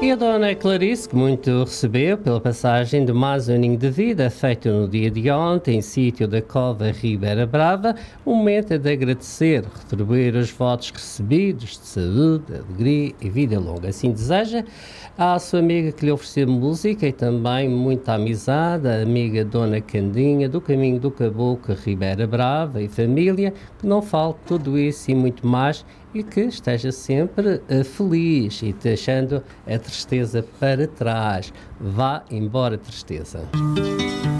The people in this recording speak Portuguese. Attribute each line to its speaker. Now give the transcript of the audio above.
Speaker 1: E a dona Clarice, que muito recebeu pela passagem de mais um aninho de vida, feito no dia de ontem, em sítio da Cova Ribeira Brava, um momento de agradecer, retribuir os votos recebidos de saúde, alegria e vida longa. Assim deseja à sua amiga que lhe ofereceu música e também muita amizade, a amiga Dona Candinha, do Caminho do Caboclo, Ribeira Brava e família, que não falte tudo isso e muito mais, e que esteja sempre feliz e deixando a tristeza para trás. Vá embora, tristeza.